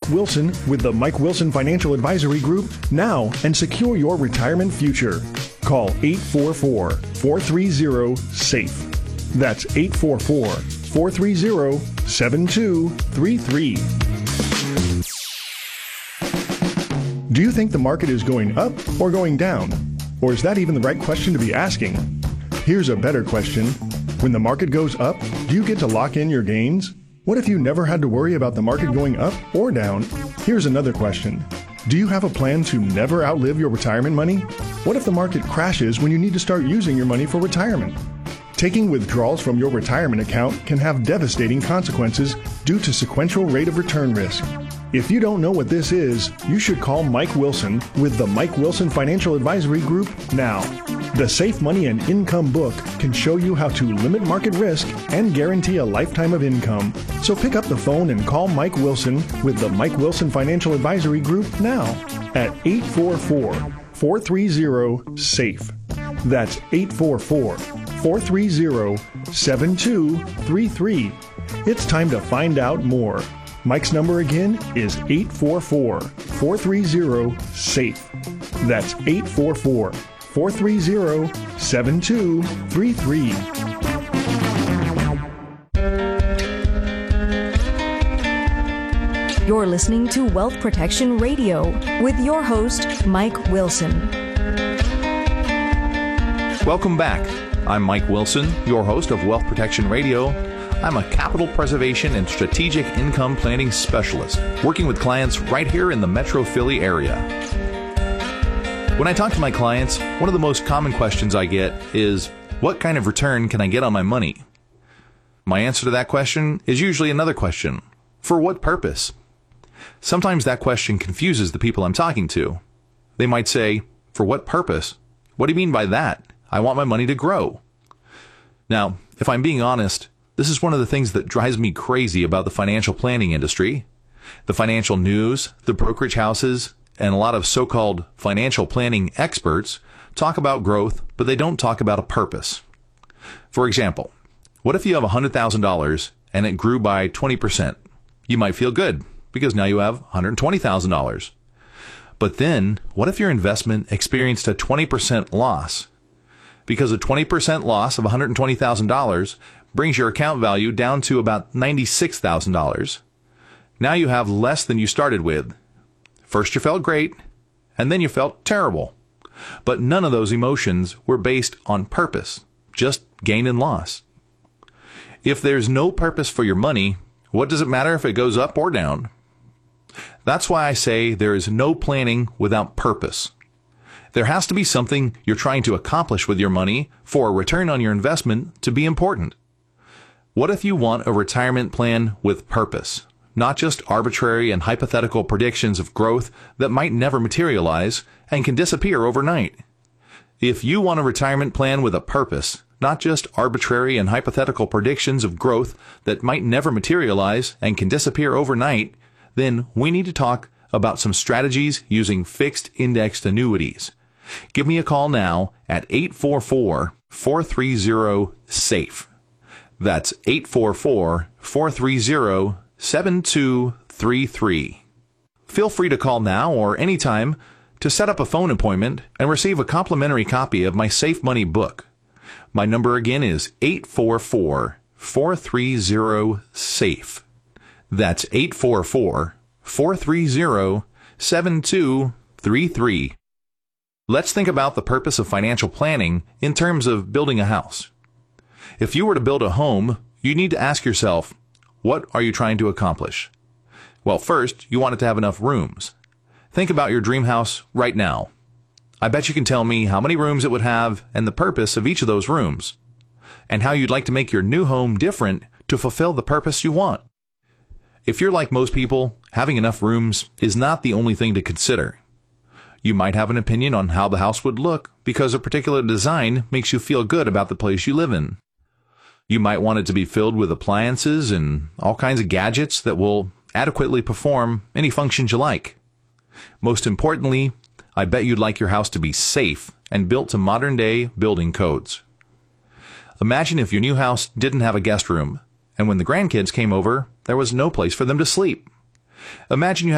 Wilson with the Mike Wilson Financial Advisory Group now and secure your retirement future. Call 844-430-SAFE. That's 844-430-7233. Do you think the market is going up or going down? Or is that even the right question to be asking? Here's a better question. When the market goes up, do you get to lock in your gains? What if you never had to worry about the market going up or down? Here's another question. Do you have a plan to never outlive your retirement money? What if the market crashes when you need to start using your money for retirement? Taking withdrawals from your retirement account can have devastating consequences due to sequential rate of return risk. If you don't know what this is, you should call Mike Wilson with the Mike Wilson Financial Advisory Group now. The Safe Money and Income book can show you how to limit market risk and guarantee a lifetime of income. So pick up the phone and call Mike Wilson with the Mike Wilson Financial Advisory Group now at 844-430-SAFE. That's 844-430-7233. It's time to find out more. Mike's number again is 844-430-SAFE. That's 844-430-7233. You're listening to Wealth Protection Radio with your host, Mike Wilson. Welcome back. I'm Mike Wilson, your host of Wealth Protection Radio. I'm a capital preservation and strategic income planning specialist, working with clients right here in the Metro Philly area. When I talk to my clients, one of the most common questions I get is, what kind of return can I get on my money? My answer to that question is usually another question. For what purpose? Sometimes that question confuses the people I'm talking to. They might say, for what purpose? What do you mean by that? I want my money to grow. Now, if I'm being honest, this is one of the things that drives me crazy about the financial planning industry. The financial news, the brokerage houses, and a lot of so-called financial planning experts talk about growth, but they don't talk about a purpose. For example, what if you have $100,000 and it grew by 20%? You might feel good because now you have $120,000. But then, what if your investment experienced a 20% loss? Because a 20% loss of $120,000 brings your account value down to about $96,000. Now you have less than you started with. First you felt great, and then you felt terrible. But none of those emotions were based on purpose, just gain and loss. If there's no purpose for your money, what does it matter if it goes up or down? That's why I say there is no planning without purpose. There has to be something you're trying to accomplish with your money for a return on your investment to be important. What if you want a retirement plan with purpose, not just arbitrary and hypothetical predictions of growth that might never materialize and can disappear overnight? If you want a retirement plan with a purpose, not just arbitrary and hypothetical predictions of growth that might never materialize and can disappear overnight, then we need to talk about some strategies using fixed indexed annuities. Give me a call now at 844-430-SAFE. That's 844-430-7233. Feel free to call now or anytime to set up a phone appointment and receive a complimentary copy of my Safe Money book. My number again is 844-430-SAFE. That's 844-430-7233. Let's think about the purpose of financial planning in terms of building a house. If you were to build a home, you need to ask yourself, what are you trying to accomplish? Well, first, you want it to have enough rooms. Think about your dream house right now. I bet you can tell me how many rooms it would have and the purpose of each of those rooms, and how you'd like to make your new home different to fulfill the purpose you want. If you're like most people, having enough rooms is not the only thing to consider. You might have an opinion on how the house would look because a particular design makes you feel good about the place you live in. You might want it to be filled with appliances and all kinds of gadgets that will adequately perform any functions you like. Most importantly, I bet you'd like your house to be safe and built to modern-day building codes. Imagine if your new house didn't have a guest room, and when the grandkids came over, there was no place for them to sleep. Imagine you